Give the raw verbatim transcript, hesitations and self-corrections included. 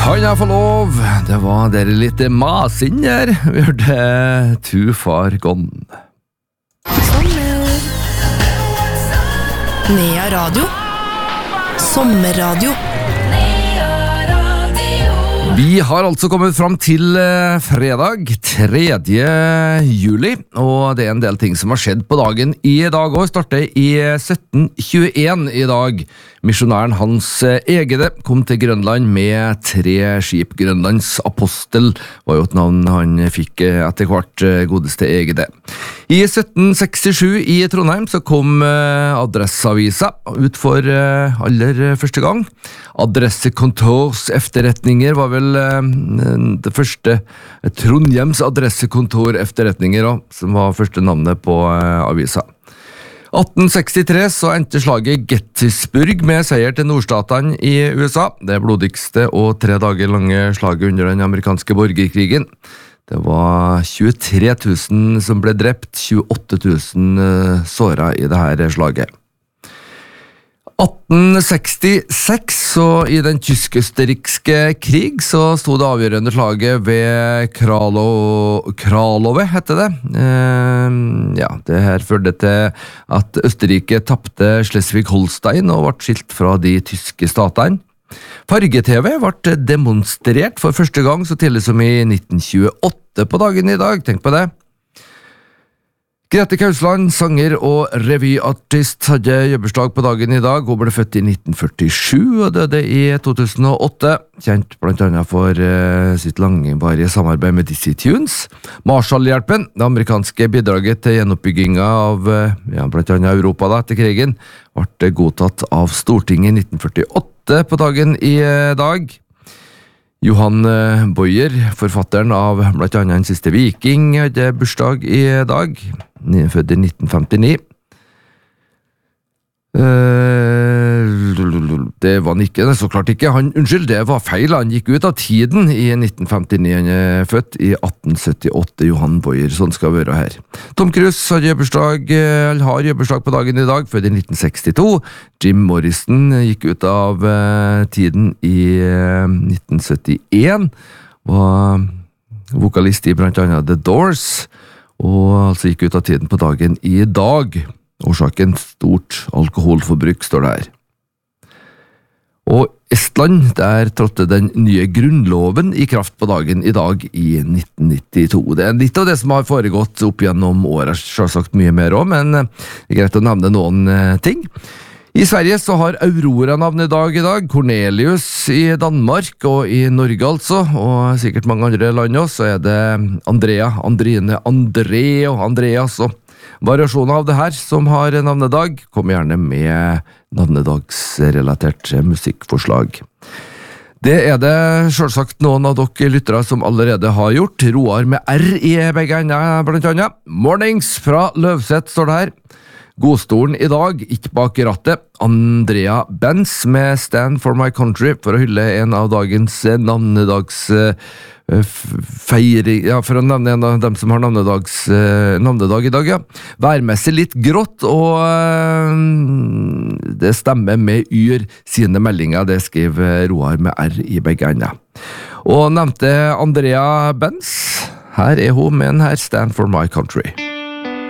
Kan jeg få lov? Det var dere litt masing der. Vi hørte Too Far Gone. Sommer. Nea Radio. Sommerradio. Vi har altså kommet fram til eh, fredag, tredje juli, og det er en del ting som har skjedd på dagen i dag også. Startet i sytten tjueen i dag. Misjonæren Hans Egede kom til Grønland med tre skip. Grønlands apostel var jo et navn han fikk etter hvert, godeste Egede. I sytten sekstisju i Trondheim så kom eh, Adresseavisa ut for eh, aller første gang. Adressekontors efterretninger var vel eh, det første Trondheims adressekontor efterretninger, som var første navnet på eh, avisa. atten sekstitre så endte slaget Gettysburg med seier til nordstatene i U S A, det blodigste og tre dager lange slaget under den amerikanske borgerkrigen. Det var tjuetre tusen som ble drept, tjueåtte tusen såret i dette slaget. atten sekstiseks, så i den tysk-østerrikske krig, så stod det avgjørende slaget ved Kralo, Kralove, hette det. Eh, ja, det her førte til at Østerrike tappte Schleswig-Holstein og ble skilt fra de tyske statene. Farge-T V ble demonstrert for første gang så tidlig som i nitten tjueåtte på dagen i dag, tenk på det. Grete Kausland, sanger og revyartist, hadde jobbursdag på dagen i dag. Hun ble født i nitten førtisju og døde i to tusen og åtte, kjent blant annet for uh, sitt langvarige samarbeid med Dizzy Tunes. Marshallhjelpen, det amerikanske bidraget til gjenoppbygginga av uh, ja, blant annet Europa da, etter krigen, ble godtatt av Stortinget i nitten førtiåtte på dagen i uh, dag. Johan Bojer, forfatteren av blant annet Den siste viking, hadde bursdag i dag, født i nitten femtini. Det var han ikke, det så klart ikke. Han, unnskyld, det var feil. Han gikk ut av tiden i nitten femtini. Han er født i atten syttiåtte, Johan Bojer. Sånn skal være her. Tom Cruise har jobbursdag, eller har jobbursdag på dagen i dag, født i nitten sekstito. Jim Morrison gikk ut av uh, tiden i uh, nitten syttien. Var vokalist i blant annet The Doors, og altså gikk ut av tiden på dagen i dag. Årsaken stort alkoholforbruk, står det her. Og Estland, der trådte den nye grunnloven i kraft på dagen i dag i nitten nittito. Det er litt av det som har foregått opp gjennom året, selvsagt mye mer også, men det er greit å nevne noen ting. I Sverige så har Aurora navnedag i dag, Cornelius i Danmark og i Norge altså, og sikkert mange andre land også, så er det Andrea, Andrine, André og Andreas og variasjoner av det her som har navnedag. Kom gjerne med navnedagsrelatert musikkforslag. Det er det selvsagt noen av dere lyttere som allerede har gjort. Roar med R i begge ender blant annet. Mornings fra Løvseth står det her. Godstolen i dag, ikke bak rattet. Andrea Benz med Stand for my country, for å hylle en av dagens navnedags feiring, ja, for å nevne en av dem som har navnedags, navnedag i dag, ja. Værmessig litt grått, og det stemmer med Yr sine meldinger, det skriver Roar med R i begge ender. Og nevnte Andrea Benz, her er hun med en her, Stand for my country.